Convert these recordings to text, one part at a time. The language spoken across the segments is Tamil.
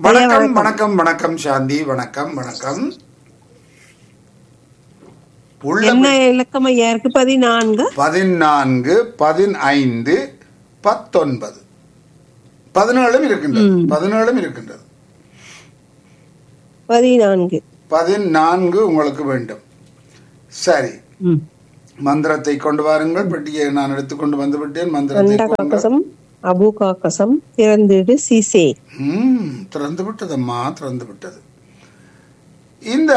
ஐயா வணக்கம் வணக்கம். வணக்கம் வணக்கம் சாந்தி, வணக்கம் வணக்கம். உள்ள என்ன இலக்கம் ஐயா இருக்கு? 14. 14, 15, 19, 17 இருக்கின்றது. 17 இருக்கின்றது. 14. 14 உங்களுக்கு வேண்டும். சரி, ம். மந்திரத்தை கொண்டு வாருங்கள். பெட்டியை நான் எடுத்துக்கொண்டு வந்து விட்டேன். மந்திரத்தை கூறுங்கள். அண்டகாக்கசம் அபுகாக்கசம் திறந்திடு சீசே. திறந்து விட்டதம்மா, திறந்து விட்டது. இந்த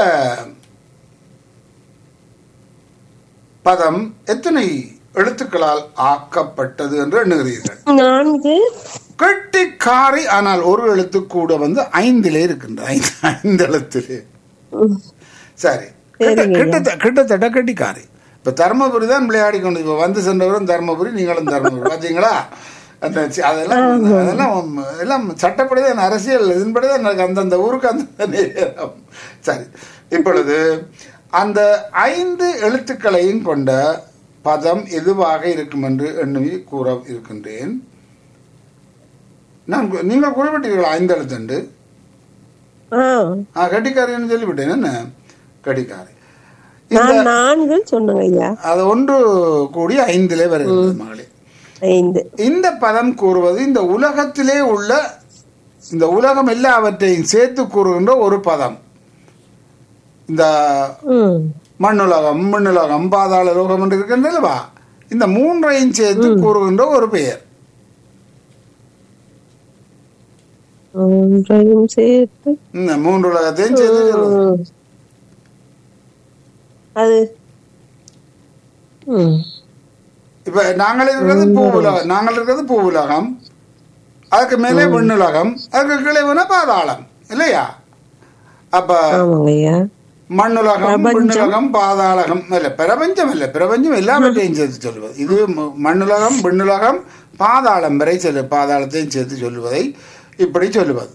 பதம் எத்தனை எழுத்துக்களால் ஆக்கப்பட்டது என்று எண்ணுகிறீர்கள்? 4. கெட்டிக்காரி. ஆனால் ஒரு எழுத்து கூட வந்து 5 இருக்கின்ற. 5 எழுத்திலே. சரி, கிட்டத்தட்ட கெட்டிக்காரி. இப்ப தர்மபுரி தான் விளையாடி கொண்டு இப்ப வந்து சென்றவரும் தர்மபுரி, நீங்களும் தர்மபுரி. பாத்தீங்களா? அதெல்லாம் அதெல்லாம் எல்லாம் சட்டப்படிதான், அரசியல் இதன்படிதான் எனக்கு அந்தந்த ஊருக்கு அந்த நேரம். சரி, இப்பொழுது அந்த 5 எழுத்துக்களையும் கொண்ட பதம் எதுவாக இருக்கும் என்று எண்ணி கூற இருக்கின்றேன். நீங்கள் குறிப்பிட்டீர்களா 5 எழுத்துண்டு? கட்டிக்காரின்னு சொல்லிவிட்டேன். என்ன கட்டிக்காரி? நான் 4 சொன்னேங்க ஐயா. அது ஒன்று கூடி 5 வருகிறது மகளே. 5. இந்த பதம் கூறுவது இந்த உலகத்திலே உள்ள, இந்த உலகம் எல்லாவற்றையும் சேர்த்து கூறுகின்ற ஒரு பதம். இந்த மண்ணுலகம், மின்னுலகம், பாதாள லோகம் என்று இருக்கின்றனவா, இந்த 3ஐயும் சேர்த்து கூறுகின்ற ஒரு பெயர். 3ஐயும் சேர்த்து இந்த 3 உலகத்தையும் சேர்த்து சொல்லுவது. அது இப்ப நாங்கள் இருக்கிறது பூ உலகம், நாங்கள் இருக்கிறது பூ உலகம், அதுக்கு மேலே விண்ணுலகம், அதுக்கு கீழே வேணா பாதாளம் இல்லையா? அப்ப மண்ணுலகம், விண்ணுலகம், பாதாளகம் இல்ல, பிரபஞ்சம் இல்ல, பிரபஞ்சம் எல்லாவற்றையும் சேர்த்து சொல்லுவது. இது மண்ணுலகம், விண்ணுலகம், பாதாளம் வரை சொல்லு, பாதாளத்தையும் சேர்த்து சொல்லுவதை இப்படி சொல்லுவது.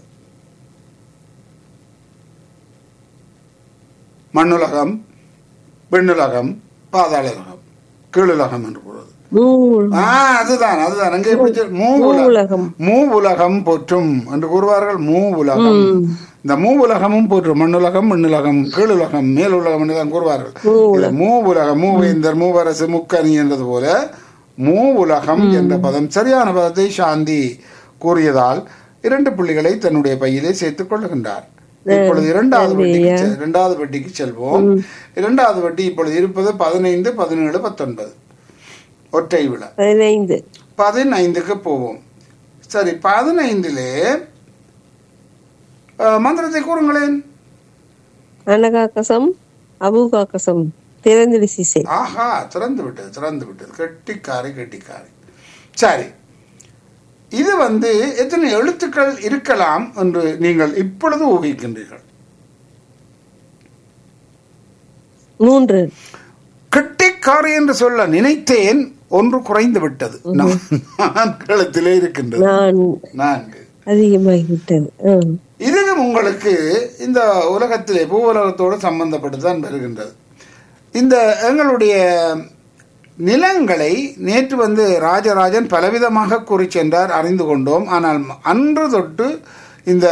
மண்ணுலகம், விண்ணுலகம், பாதாளகம், கீழுலகம் என்று கூறுவது. அதுதான் அதுதான் அங்கே மூ உலகம் போற்றும் என்று கூறுவார்கள். மூ உலகம், இந்த மூ உலகமும் போற்றும். மண்ணுலகம், விண்ணுலகம், கீழுலகம், மேலுலகம் என்றுதான் கூறுவார்கள். மூ உலகம், மூவேந்தர், மூவரசு, முக்கணி என்றது போல மூ உலகம் என்ற பதம் சரியான பதத்தை சாந்தி கூறியதால் 2 புள்ளிகளை தன்னுடைய பையிலே சேர்த்துக் கொள்ளுகின்றார். இப்பொழுது இரண்டாவது வட்டிக்கு செல்வோம். இரண்டாவது வட்டி இப்பொழுது இருப்பது 15, 17, 19 ஒற்றை விட 15க்கு போவோம். சரி, 15லே மந்திரத்தை கூறுங்களேன். அனகாக்கசம் அபுகாக்கசம் திறந்திடு சீசே. ஆஹா, திறந்து விட்டது, திறந்து விட்டது. கெட்டிக்காரி, கெட்டிக்காரி. சரி, இது வந்து எத்தனை எழுத்துக்கள் இருக்கலாம் என்று நீங்கள் இப்பொழுது ஊகிக்கின்றீர்கள்? 3. கெட்டிக்காரி என்று சொல்ல நினைத்தேன், ஒன்று குறைந்து விட்டது. 4 எழுத்திலே இருக்கின்றது. 4 அதிகமாகிவிட்டது. இதுவும் உங்களுக்கு இந்த உலகத்திலே பூ உலகத்தோடு சம்பந்தப்பட்டு தான் வருகின்றது. இந்த எங்களுடைய நிலங்களை நேற்று வந்து ராஜராஜன் பலவிதமாக கூறி சென்றார், அறிந்து கொண்டோம். ஆனால் அன்று தொட்டு இந்த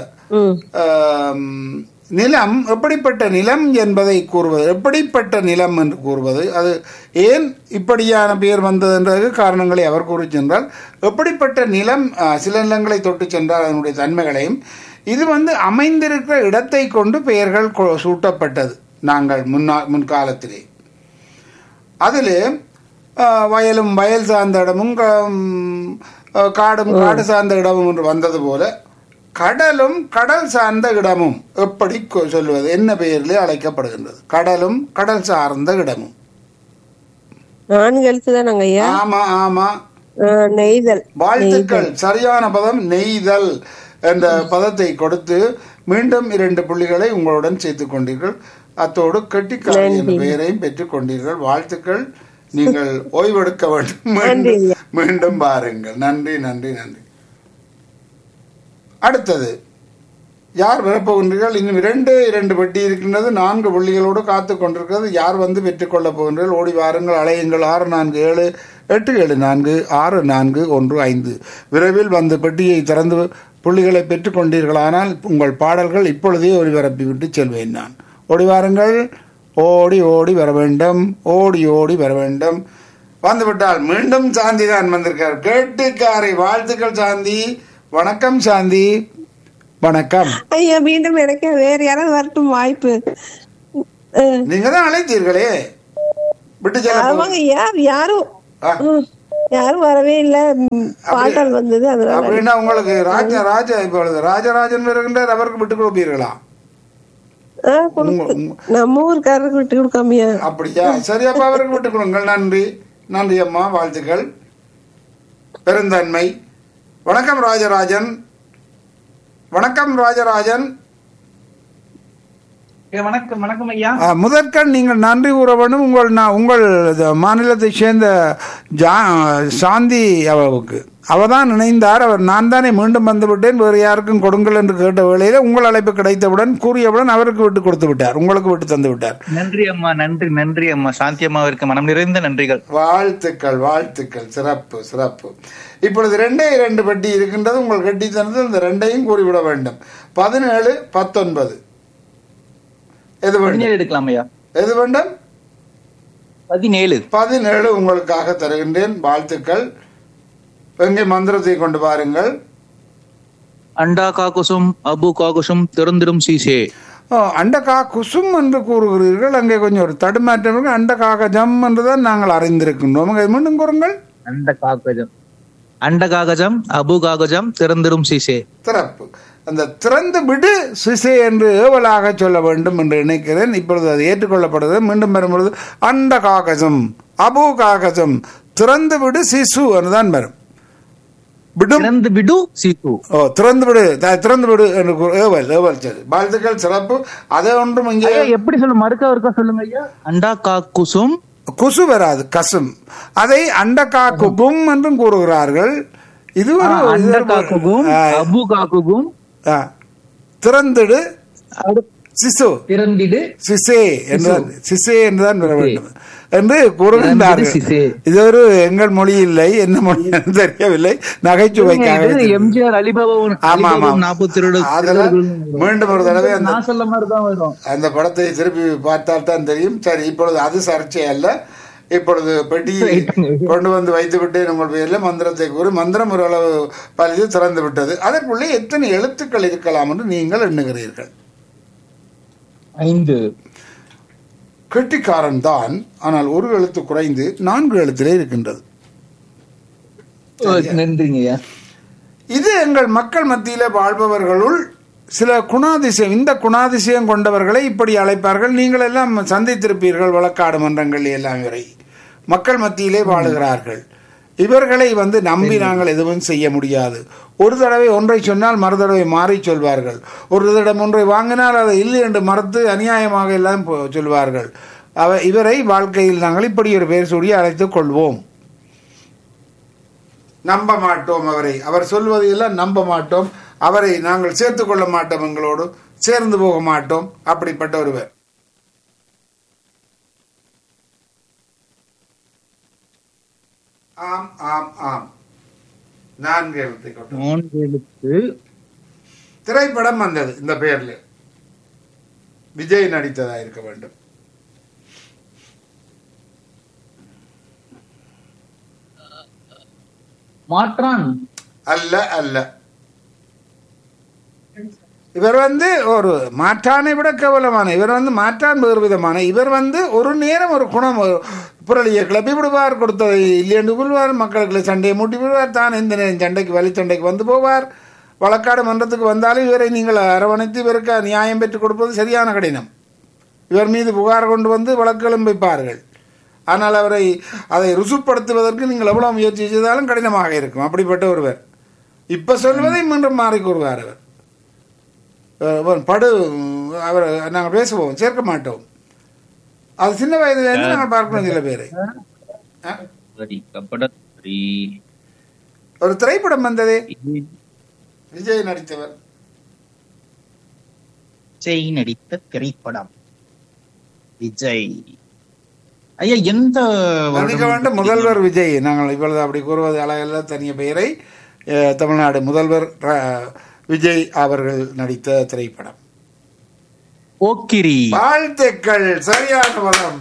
நிலம் எப்படிப்பட்ட நிலம் என்பதை கூறுவது, எப்படிப்பட்ட நிலம் என்று கூறுவது, அது ஏன் இப்படியான பெயர் வந்தது என்றது காரணங்களை அவர் கூறி சென்றால், எப்படிப்பட்ட நிலம், சில நிலங்களை தொட்டு சென்றால் அதனுடைய தன்மைகளையும், இது வந்து அமைந்திருக்கிற இடத்தை கொண்டு பெயர்கள் சூட்டப்பட்டது. நாங்கள் முன்காலத்திலே அதில் வயலும் வயல் சார்ந்த இடமும் காடும் காடு சார்ந்த இடமும் என்று வந்தது போல கடலும் கடல் சார்ந்த இடமும் எப்படி சொல்லுவது, என்ன பெயரிலே அழைக்கப்படுகின்றது? கடலும் கடல் சார்ந்த இடமும். 4 எழுத்துதான் ஐயா. ஆமா ஆமா, நெய்தல். வாழ்த்துக்கள், சரியான பதம் நெய்தல் என்ற பதத்தை கொடுத்து மீண்டும் 2 புள்ளிகளை உங்களுடன் சேர்த்துக் கொண்டீர்கள். அத்தோடு கெட்டிக்காரி என்ற பெயரையும் பெற்றுக் கொண்டீர்கள். வாழ்த்துக்கள். நீங்கள் ஓய்வெடுக்க வேண்டும். மீண்டும் பாருங்கள். நன்றி நன்றி நன்றி. அடுத்தது யார் வரப்போகின்றீர்கள்? இன்னும் 2 பெட்டி இருக்கின்றது. 4 புள்ளிகளோடு காத்து கொண்டிருக்கிறது. யார் வந்து பெற்றுக் கொள்ளப் போகின்றீர்கள்? ஓடி வாருங்கள், அலையுங்கள். 647 874 641 5 விரைவில் வந்து பெட்டியை திறந்து புள்ளிகளை பெற்றுக் கொண்டீர்களானால் உங்கள் பாடல்கள் இப்பொழுதே ஒளிபரப்பி விட்டு செல்வேன் நான். ஓடி வாருங்கள், ஓடி ஓடி வர வேண்டும், ஓடி ஓடி வர வேண்டும். வந்துவிட்டால் மீண்டும் சாந்தி தான் வந்திருக்கார். கேட்டுக்காரை வாழ்த்துக்கள் சாந்தி. வணக்கம் சாந்தி. வணக்கம் ஐயா. மீண்டும் எனக்கு வேற யாராவது வரட்டும் வாய்ப்பு. நீங்க தான் அழைத்தீர்களே விட்டு செல்ல. ஆமாங்க ஐயா. யாரும் வரவே இல்ல. பாடல் வந்தது அதனால. அப்படின்னா உங்களுக்கு ராஜா இப்பொழுது ராஜராஜன் வருகின்றார், அவருக்கு விட்டு கொடுப்பீர்களா? நம்ம ஊருக்காரருக்கு விட்டு கொடுக்காமையா? அப்படியா? சரி, அப்ப அவருக்கு விட்டு கொடுங்கள். நன்றி, நன்றி அம்மா, வாழ்த்துக்கள். பெருந்தன்மை. வணக்கம் ராஜராஜன். வணக்கம் ராஜராஜன். வணக்கம். வணக்கம் ஐயா. முதற்கண் நீங்கள் நன்றி கூற வேண்டும் உங்கள் மாநிலத்தை சேர்ந்த சாந்தி அவருக்கு. அவதான் நினைந்தார். அவர் நான் தானே மீண்டும் வந்து விட்டேன், வேறு யாருக்கும் கொடுங்கள் என்று கேட்ட வேளையில உங்கள் அழைப்பு கிடைத்தவுடன் கூறியவுடன் அவருக்கு விட்டு கொடுத்து விட்டார், உங்களுக்கு விட்டு தந்து விட்டார். நன்றி அம்மா. நன்றி அம்மா. சாந்தி அம்மாவிற்கு மனம் நிறைந்த நன்றிகள். வாழ்த்துக்கள், வாழ்த்துக்கள். சிறப்பு, சிறப்பு. இப்பொழுது 2 பெட்டி இருக்கின்றது. உங்கள் கட்டி தந்தது இந்த 2ஐயும் கூறிவிட வேண்டும். 17, 19 எது வேண்டும்? எடுக்கலாம் ஐயா. எது வேண்டும்? 17 உங்களுக்காக தருகின்றேன். வாழ்த்துக்கள். எங்கே மந்திரத்தை கொண்டு பாருங்கள். அண்டா காகுசும் அபு காகுசும் திறந்திடும் சீசே. அண்டகா குசும் என்று கூறுகிறீர்கள். அங்கே கொஞ்சம் ஒரு தடுமாற்றம் இருக்கு. அண்டகாகஜம் என்றுதான் நாங்கள் அறிந்திருக்கின்றோம். மீண்டும் கூறுங்கள். அண்டகாகஜம் அபு காகஜம் திறந்திடும் சீசே. சிறப்பு. அந்த திறந்து விடு சிசே என்று ஏவலாக சொல்ல வேண்டும் என்று நினைக்கிறேன். இப்பொழுது அது ஏற்றுக்கொள்ளப்படுது. மீண்டும் வரும்பொழுது அண்ட காகசம் அபு காகசம் திறந்து விடு சிசு என்றுதான் வரும். திறந்து விடு சிசு. திறந்து விடு, திறந்து விடு என்று ஏவல். சரி, வாழ்த்துக்கள். சிறப்பு. அதை ஒன்றும் இங்கே எப்படி சொல்ல மறுக்க சொல்லுங்க ஐயா. அண்டா காக்குசும் குசு வராது, கசும். அதை அண்ட காக்குகும் என்றும் கூறுகிறார்கள். இது அபு காக்குகும் திறந்திடு சிசு திறந்திடு சிசே என்றுதான் வர வேண்டும் என்று கூறுகின்றார்கள். இது ஒரு எங்கள் மொழி இல்லை, என்ன மொழி தெரியவில்லை, நகைச்சுவைக்காக. எம்ஜிஆர் அலிபாபாவும் மீண்டும் ஒரு தடவை அந்த படத்தை திருப்பி பார்த்தால் தான் தெரியும். சரி, இப்பொழுது அது சர்ச்சை அல்ல. இப்பொழுது பெட்டியை கொண்டு வந்து வைத்து விட்டேன். உங்கள் பெயரில் மந்திரத்தை கூறி மந்திரம் ஓரளவு பரிசு திறந்து விட்டது. அதற்குள்ளே எத்தனை எழுத்துக்கள் இருக்கலாம் என்று நீங்கள் எண்ணுகிறீர்கள்? 5. கெட்டிக்காரன் தான், ஆனால் ஒரு எழுத்து குறைந்து 4 எழுத்திலே இருக்கின்றது. இது எங்கள் மக்கள் மத்தியிலே வாழ்பவர்களுள் சில குணாதிசயம். இந்த குணாதிசயம் கொண்டவர்களை இப்படி அழைப்பார்கள். நீங்கள் எல்லாம் சந்தித்திருப்பீர்கள் வழக்காடு மன்றங்கள் எல்லாம். இவரை மக்கள் மத்தியிலே வாழுகிறார்கள். இவர்களை நம்பி நாங்கள் எதுவும் செய்ய முடியாது. ஒரு தடவை ஒன்றை சொன்னால் மறு தடவை மாறி சொல்வார்கள். ஒரு தடவை ஒன்றை வாங்கினால் அதை இல்லை என்று மறுத்து அநியாயமாக எல்லாம் சொல்வார்கள். இவரை வாழ்க்கையில் நாங்கள் இப்படி ஒரு பெயர் சொல்லி அழைத்துக் கொள்வோம். நம்ப மாட்டோம் அவரை. அவர் சொல்வதையெல்லாம் நம்ப மாட்டோம். அவரை நாங்கள் சேர்த்து கொள்ள மாட்டோம், எங்களோடு சேர்ந்து போக மாட்டோம். அப்படிப்பட்ட ஒருவர். ஆம் ஆம் ஆம். 4 எழுத்து. திரைப்படம் வந்தது இந்த பெயர்ல. விஜய் நடித்ததா இருக்க வேண்டும். மாற்றான் அல்ல அல்ல. இவர் ஒரு மாற்றானை விட கேவலமான. இவர் மாற்றான் வேறு விதமான. இவர் ஒரு நேரம் ஒரு குணம் புரளியை கிளப்பி விடுவார். கொடுத்ததை இல்லை என்று கொள்வார். மக்களுக்கு சண்டையை மூட்டி விடுவார். தான் எந்த நேரம் சண்டைக்கு வழி சண்டைக்கு வந்து போவார். வழக்காடு மன்றத்துக்கு வந்தாலும் இவரை நீங்கள் அரவணைத்து இவருக்கு நியாயம் பெற்றுக் கொடுப்பது சரியான கடினம். இவர் மீது புகார் கொண்டு வழக்குகளும் வைப்பார்கள். ஆனால் அதை ருசுப்படுத்துவதற்கு நீங்கள் எவ்வளவு முயற்சி செய்தாலும் கடினமாக இருக்கும். அப்படிப்பட்ட ஒருவர். இப்ப சொல்வதை மீண்டும் மாறி கூறுவார். அவர் படு அவர் நாங்கள் பேசுவோம், சேர்க்க மாட்டோம். அது சின்ன வயதுல இருந்து நாங்கள் பார்க்கணும். சில பேரை ஒரு திரைப்படம் வந்ததே, விஜய் நடித்தவர். விஜய் நடித்த திரைப்படம். விஜய் ஐயா எந்த முதல்வர் விஜய். நாங்கள் இவ்வளவு அப்படி கூறுவது அழகல்ல. தனிய பெயரை தமிழ்நாடு முதல்வர் விஜய் அவர்கள் நடித்த திரைப்படம். போக்கிரி. வாழ்த்துக்கள், சரியான படம்.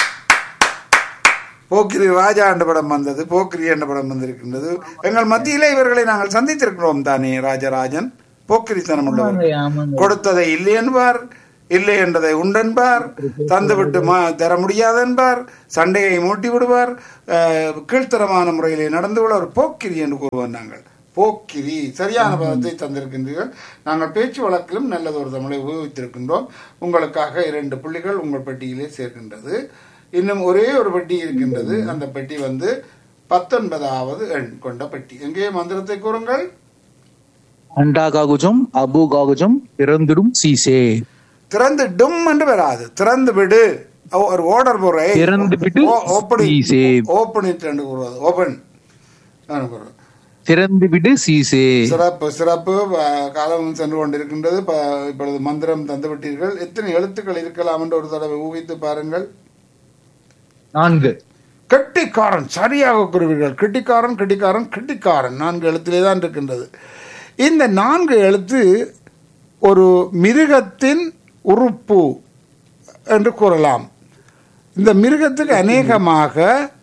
போக்கிரி ராஜா என்ற படம் வந்தது, போக்கிரி என்ற படம் வந்திருக்கின்றது. எங்கள் மத்தியிலே இவர்களை நாங்கள் சந்தித்திருக்கிறோம் தானே. ராஜராஜன் போக்கிரித்தனம் உள்ளவர், கொடுத்ததை இல்லை என்பார், இல்லை என்றதை உண்டென்பார், தந்துவிட்டு தர முடியாது என்பார், சண்டையை மூட்டி விடுவார், கீழ்த்தரமான முறையிலே நடந்து கொள்ள ஒரு போக்கிரி என்று கூறுவார். நாங்கள் போக்கிரி சரியான பதத்தை தந்திருக்கின்றீர்கள். நாங்கள் பேச்சு வழக்கிலும் நல்லதொரு தமிழை உபயோகித்திருக்கின்றோம். உங்களுக்காக 2 புள்ளிகள் உங்கள் பெட்டியிலே சேர்க்கின்றது. இன்னும் ஒரே ஒரு பெட்டி இருக்கின்றது. அந்த பெட்டி 19வது எண் கொண்ட பெட்டி. எங்கே மந்திரத்தை கூறுங்கள். அண்டா காகுஜம் அபு காகுஜம் திறந்துடும் சீசே. திறந்து டும் என்று வராது, திறந்து விடு. ஒரு ஓர்டர் போற திறந்து விடு ஓபன் இட் என்று கூறுவது. ஓபன் திறந்து விடு சீசே. சிறப்பு சிறப்பு. காலம் சென்று கொண்டிருக்கின்றது. இப்பொழுது மந்திரம் தந்து விட்டீர்கள். எத்தனை எழுத்துக்கள் இருக்கலாம் என்று ஒரு தடவை ஊகித்து பாருங்கள். 4. கெட்டிக்காரன், சரியாக கூறுவீர்கள். கெட்டிக்காரன் கெட்டிக்காரன் கெட்டிக்காரன் 4 எழுத்திலே தான் இருக்கின்றது. இந்த 4 எழுத்து ஒரு மிருகத்தின் உறுப்பு என்று கூறலாம். இந்த மிருகத்துக்கு அநேகமாக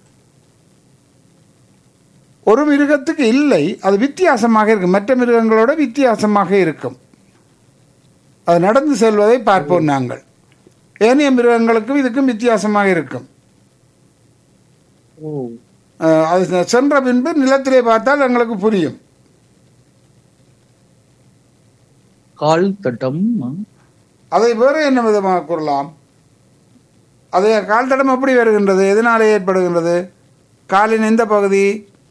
ஒரு மிருகத்துக்கு இல்லை, அது வித்தியாசமாக இருக்கும், மற்ற மிருகங்களோட வித்தியாசமாக இருக்கும். அது நடந்து செல்வதை பார்ப்போம் நாங்கள். ஏனைய மிருகங்களுக்கும் இதுக்கும் வித்தியாசமாக இருக்கும். அது சென்ற பின்பு நிலத்திலே பார்த்தால் எங்களுக்கு புரியும். கால் தட்டம். அதை வேறு என்ன விதமாக கூறலாம்? அது கால் தடம் எப்படி வருகின்றது? எதனாலே ஏற்படுகின்றது? காலின் எந்த பகுதி?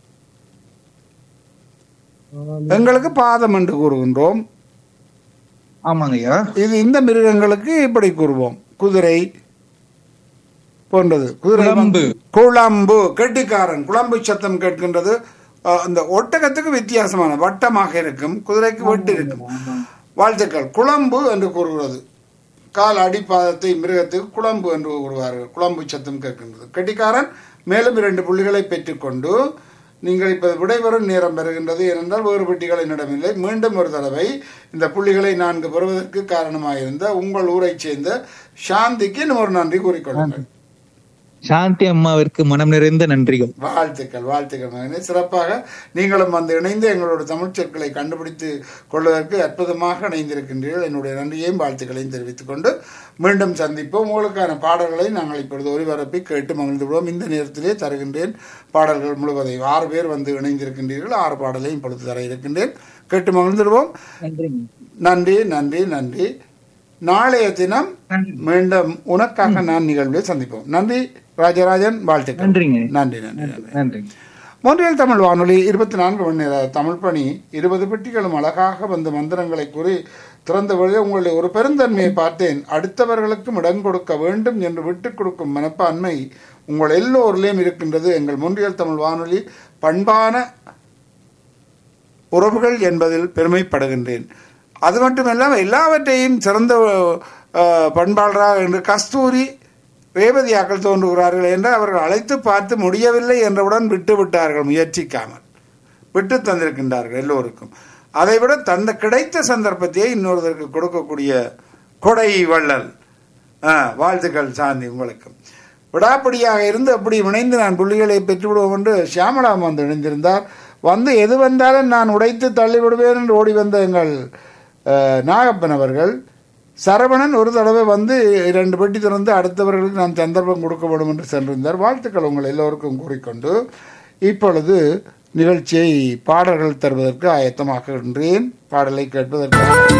எங்களுக்கு பாதம் என்று கூறுகின்றோம். ஆமாங்கய்யா. இது இந்த மிருகங்களுக்கு இப்படி கூறுவோம். குதிரை போன்றது. குதிரை குழம்பு. கெட்டிக்காரன். குழம்பு சத்தம் கேட்கின்றது. அந்த ஒட்டகத்துக்கு வித்தியாசமான வட்டமாக இருக்கும், குதிரைக்கு வெட்டு இருக்கும். வாழ்த்துக்கள். குழம்பு என்று கூறுகிறது. கால் அடிப்பாதத்தை மிருகத்துக்கு குழம்பு என்று கூறுவார்கள். குழம்பு சத்தம் கேட்கின்றது. கெட்டிக்காரன். மேலும் 2 புள்ளிகளை பெற்றுக்கொண்டு நீங்கள் இப்ப விடைபெறும் நேரம் பெறுகின்றது. ஏனென்றால் வேறு பெட்டிகள் என்னிடமில்லை. மீண்டும் ஒரு தடவை இந்த புள்ளிகளை 4 பெறுவதற்கு காரணமாக இருந்த உங்கள் ஊரைச் சேர்ந்த சாந்திக்கு இன்னும் ஒரு நன்றி கூறிக்கொள்ளுங்கள். சாந்தி அம்மாவிற்கு மனம் நிறைந்த நன்றிகள். வாழ்த்துக்கள் வாழ்த்துக்கள் மகனே. சிறப்பாக நீங்களும் வந்து இணைந்து எங்களோட தமிழ் சொற்களை கண்டுபிடித்து கொள்வதற்கு அற்புதமாக இணைந்திருக்கின்றீர்கள். என்னுடைய நன்றியையும் வாழ்த்துக்களையும் தெரிவித்துக் கொண்டு மீண்டும் சந்திப்போம். உங்களுக்கான பாடல்களை நாங்கள் இப்பொழுது ஒளிபரப்பி கேட்டு மகிழ்ந்து விடுவோம். இந்த நேரத்திலே தருகின்றேன் பாடல்கள் முழுவதையும். 6 பேர் வந்து இணைந்திருக்கின்றீர்கள். 6 பாடலையும் இப்பொழுது தர இருக்கின்றேன். கேட்டு மகிழ்ந்துடுவோம். நன்றி நன்றி நன்றி. நாளைய தினம் மீண்டும் உனக்காக நான் நிகழ்வில் சந்திப்போம். நன்றி ராஜராஜன். வாழ்த்துக்கள். நன்றி நன்றி நன்றி. மொன்றியல் தமிழ் வானொலி 24 மணி நேர தமிழ் பணி. 20 பெட்டிகளும் அழகாக வந்து மந்திரங்களை கூறி திறந்த வழியே உங்களுடைய ஒரு பெருந்தன்மையை பார்த்தேன். அடுத்தவர்களுக்கும் இடம் கொடுக்க வேண்டும் என்று விட்டுக் கொடுக்கும் மனப்பான்மை உங்கள் எல்லோரிலேயும் இருக்கின்றது. எங்கள் மொன்றியல் தமிழ் வானொலி பண்பான உறவுகள் என்பதில் பெருமைப்படுகின்றேன். அது மட்டுமல்லாமல் எல்லாவற்றையும் சிறந்த பண்பாளராக என்று கஸ்தூரி ரேவதியாக்கள் தோன்றுகிறார்கள் என்று அவர்கள் அழைத்து பார்த்து முடியவில்லை என்றவுடன் விட்டு விட்டார்கள். முயற்சிக்காமல் விட்டு தந்திருக்கின்றார்கள் எல்லோருக்கும். அதைவிட தந்த கிடைத்த சந்தர்ப்பத்தையே இன்னொருத்தருக்கு கொடுக்கக்கூடிய கொடை வள்ளல். வாழ்த்துக்கள் சாந்தி உங்களுக்கும். விடாப்படியாக இருந்து அப்படி இணைந்து நான் புள்ளிகளை பெற்றுவிடுவோம் என்று சியாமலாம் வந்து இணைந்திருந்தார். வந்து எது வந்தாலும் நான் உடைத்து தள்ளிவிடுவேன் என்று ஓடி வந்த எங்கள் நாகப்பன் அவர்கள். சரவணன் ஒரு தடவை வந்து 2 பெட்டி திறந்து அடுத்தவர்களுக்கு நான் சந்தர்ப்பம் கொடுக்க வேண்டும் என்று சென்றிருந்தார். வாழ்த்துக்கள் உங்கள் எல்லோருக்கும் கூறிக்கொண்டு இப்பொழுது நிகழ்ச்சியை பாடல்கள் தருவதற்கு ஆயத்தமாகின்றேன். பாடலை கேட்பதற்கு